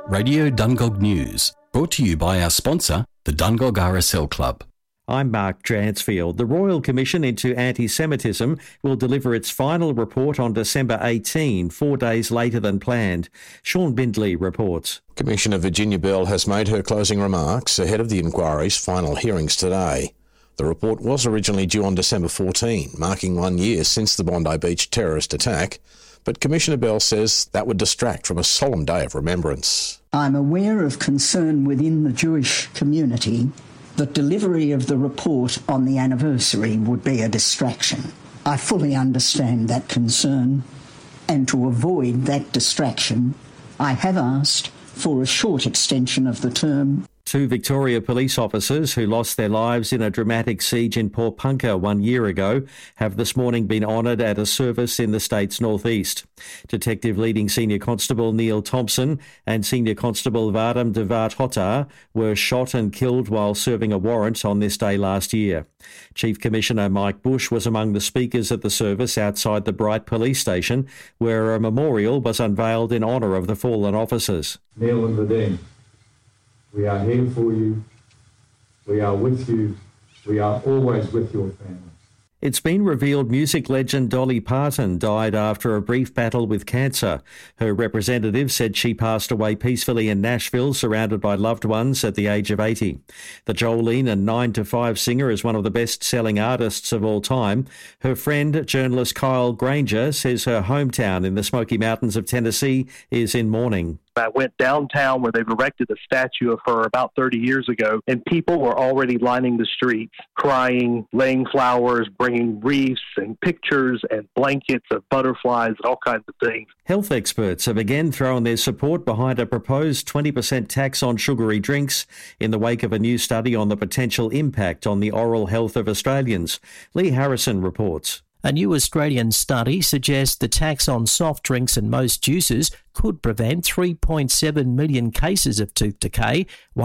Radio Dungog News, brought to you by our sponsor, the Dungog RSL Club. I'm Mark Dransfield. The Royal Commission into Anti-Semitism will deliver its final report on December 18, 4 days later than planned. Sean Bindley reports. Commissioner Virginia Bell has made her closing remarks ahead of the inquiry's final hearings today. The report was originally due on December 14, marking 1 year since the Bondi Beach terrorist attack, but Commissioner Bell says that would distract from a solemn day of remembrance. I'm aware of concern within the Jewish community that delivery of the report on the anniversary would be a distraction. I fully understand that concern, and to avoid that distraction, I have asked for a short extension of the term. 2 Victoria police officers who lost their lives in a dramatic siege in Porepunkah 1 year ago have this morning been honoured at a service in the state's northeast. Detective Leading Senior Constable Neil Thompson and Senior Constable Vadam Devat-Hotar were shot and killed while serving a warrant on this day last year. Chief Commissioner Mike Bush was among the speakers at the service outside the Bright Police Station, where a memorial was unveiled in honour of the fallen officers. Neil and Vadam, we are here for you, we are with you, we are always with your family. It's been revealed music legend Dolly Parton died after a brief battle with cancer. Her representative said she passed away peacefully in Nashville, surrounded by loved ones at the age of 80. The Jolene and 9 to 5 singer is one of the best-selling artists of all time. Her friend, journalist Kyle Granger, says her hometown in the Smoky Mountains of Tennessee is in mourning. I went downtown where they've erected a statue of her about 30 years ago, and people were already lining the streets, crying, laying flowers, bringing wreaths and pictures and blankets of butterflies and all kinds of things. Health experts have again thrown their support behind a proposed 20% tax on sugary drinks in the wake of a new study on the potential impact on the oral health of Australians. Lee Harrison reports. A new Australian study suggests the tax on soft drinks and most juices could prevent 3.7 million cases of tooth decay,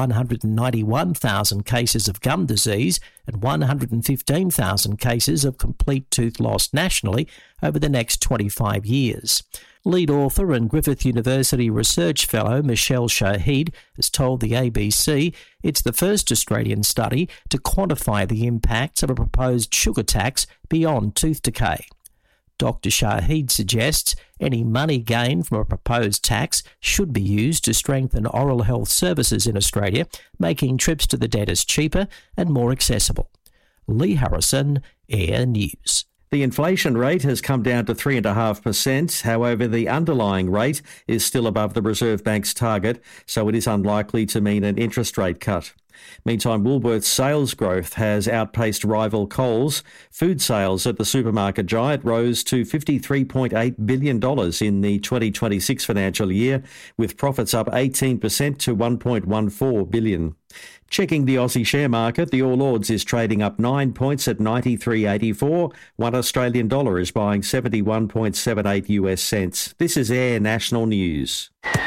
191,000 cases of gum disease, and 115,000 cases of complete tooth loss nationally over the next 25 years. Lead author and Griffith University Research Fellow Michelle Shahid has told the ABC it's the first Australian study to quantify the impacts of a proposed sugar tax beyond tooth decay. Dr. Shahid suggests any money gained from a proposed tax should be used to strengthen oral health services in Australia, making trips to the dentist cheaper and more accessible. Lee Harrison, Air News. The inflation rate has come down to 3.5%. However, the underlying rate is still above the Reserve Bank's target, so it is unlikely to mean an interest rate cut. Meantime, Woolworths sales growth has outpaced rival Coles. Food sales at the supermarket giant rose to $53.8 billion in the 2026 financial year, with profits up 18% to $1.14 billion. Checking the Aussie share market, the All Ords is trading up 9 points at 93.84. $1 Australian dollar is buying 71.78 US cents. This is Air National News.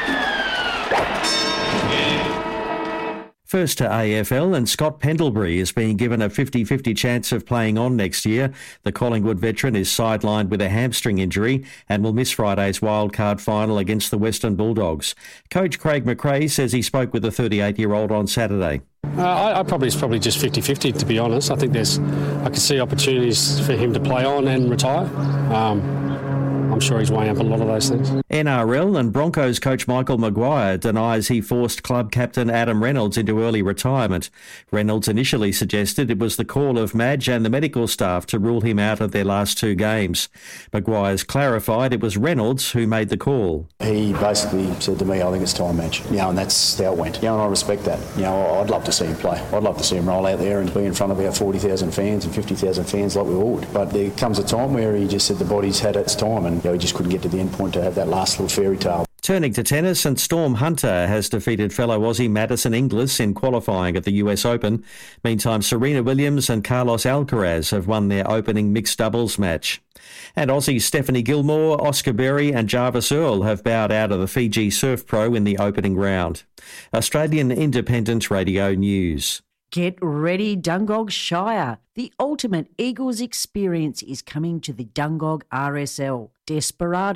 First to AFL, and Scott Pendlebury is being given a 50-50 chance of playing on next year. The Collingwood veteran is sidelined with a hamstring injury and will miss Friday's wildcard final against the Western Bulldogs. Coach Craig McRae says he spoke with the 38-year-old on Saturday. It's probably just 50-50, to be honest. I think I can see opportunities for him to play on and retire. I'm sure he's weighing up a lot of those things. NRL and Broncos coach Michael Maguire denies he forced club captain Adam Reynolds into early retirement. Reynolds initially suggested it was the call of Madge and the medical staff to rule him out of their last 2 games. Maguire's clarified it was Reynolds who made the call. He basically said to me, I think it's time, Madge. And that's how it went. And I respect that. I'd love to see him play. I'd love to see him roll out there and be in front of our 40,000 fans and 50,000 fans like we all would. But there comes a time where he just said the body's had its time, and he just couldn't get to the end point to have that last little fairy tale. Turning to tennis, and Storm Hunter has defeated fellow Aussie Madison Inglis in qualifying at the US Open. Meantime, Serena Williams and Carlos Alcaraz have won their opening mixed doubles match. And Aussies Stephanie Gilmore, Oscar Berry and Jarvis Earl have bowed out of the Fiji Surf Pro in the opening round. Australian Independent Radio News. Get ready, Dungog Shire. The ultimate Eagles experience is coming to the Dungog RSL. Desperado,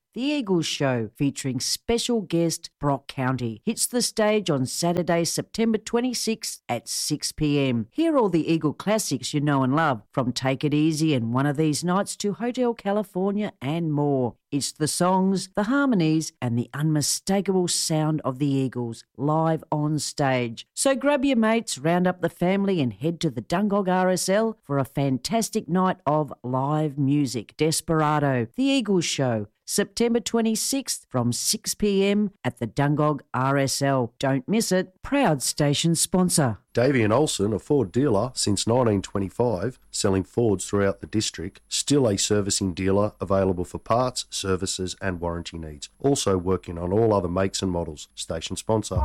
The Eagles Show, featuring special guest Brock County, hits the stage on Saturday, September 26th at 6 p.m. Hear all the Eagle classics you know and love, from Take It Easy and One of These Nights to Hotel California and more. It's the songs, the harmonies, and the unmistakable sound of the Eagles live on stage. So grab your mates, round up the family, and head to the Dungog RSL for a fantastic night of live music. Desperado, The Eagles Show, September 26th from 6 p.m. at the Dungog RSL. Don't miss it. Proud station sponsor. Davey and Olsen, a Ford dealer since 1925, selling Fords throughout the district, still a servicing dealer available for parts, services and warranty needs. Also working on all other makes and models. Station sponsor.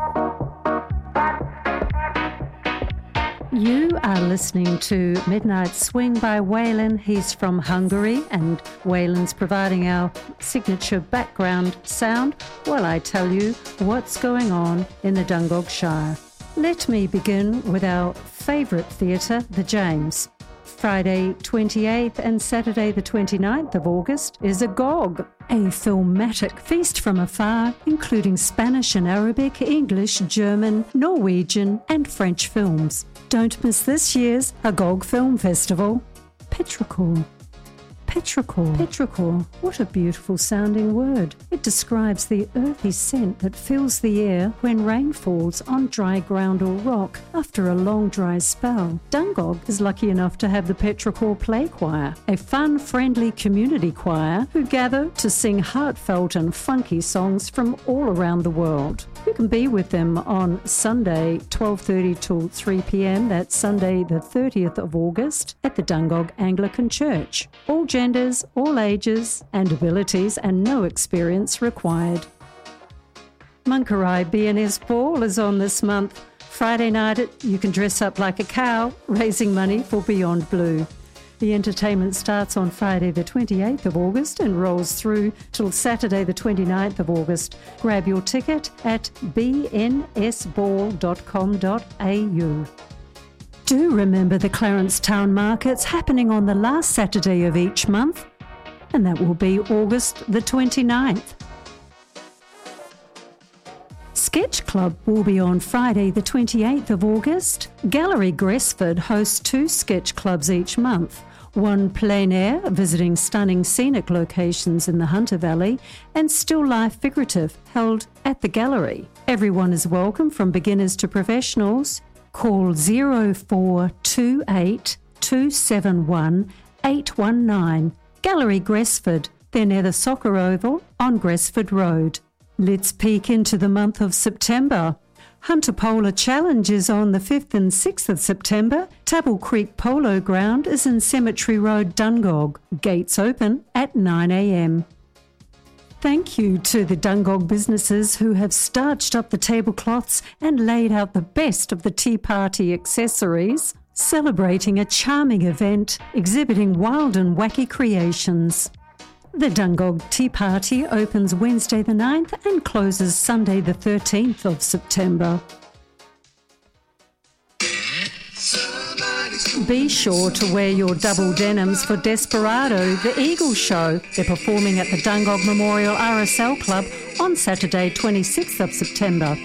You are listening to Midnight Swing by Waylon. He's from Hungary, and Waylon's providing our signature background sound while I tell you what's going on in the Dungog Shire. Let me begin with our favourite theatre, the James. Friday 28th and Saturday the 29th of August is Agog, a filmatic feast from afar, including Spanish and Arabic, English, German, Norwegian and French films. Don't miss this year's Agog Film Festival. Petrichor. Petrichor. What a beautiful sounding word. It describes the earthy scent that fills the air when rain falls on dry ground or rock after a long dry spell. Dungog is lucky enough to have the Petrichor Play Choir, a fun, friendly community choir who gather to sing heartfelt and funky songs from all around the world. You can be with them on Sunday 12:30 till 3 p.m. That's Sunday the 30th of August at the Dungog Anglican Church. All genders, all ages and abilities, and no experience required. Munkarai BNS Ball is on this month. Friday night you can dress up like a cow, raising money for Beyond Blue. The entertainment starts on Friday the 28th of August and rolls through till Saturday the 29th of August. Grab your ticket at bnsball.com.au. Do remember the Clarence Town Markets happening on the last Saturday of each month, and that will be August the 29th. Sketch Club will be on Friday the 28th of August. Gallery Gresford hosts 2 sketch clubs each month. One plein air, visiting stunning scenic locations in the Hunter Valley, and still life figurative, held at the gallery. Everyone is welcome, from beginners to professionals. Call 0428 271 819. Gallery Gresford. They're near the Soccer Oval on Gresford Road. Let's peek into the month of September. Hunter Polar Challenge is on the 5th and 6th of September. Tabble Creek Polo Ground is in Cemetery Road, Dungog. Gates open at 9 a.m. Thank you to the Dungog businesses who have starched up the tablecloths and laid out the best of the tea party accessories, celebrating a charming event exhibiting wild and wacky creations. The Dungog Tea Party opens Wednesday the 9th and closes Sunday the 13th of September. Be sure to wear your double denims for Desperado, the Eagles Show. They're performing at the Dungog Memorial RSL Club on Saturday 26th of September.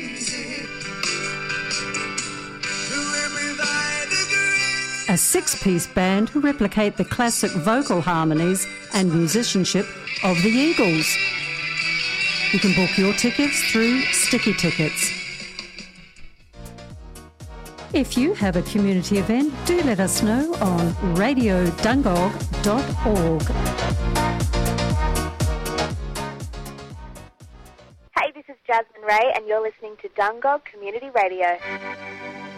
A 6-piece band who replicate the classic vocal harmonies and musicianship of the Eagles. You can book your tickets through Sticky Tickets. If you have a community event, do let us know on radiodungog.org. Hey, this is Jasmine Ray and you're listening to Dungog Community Radio.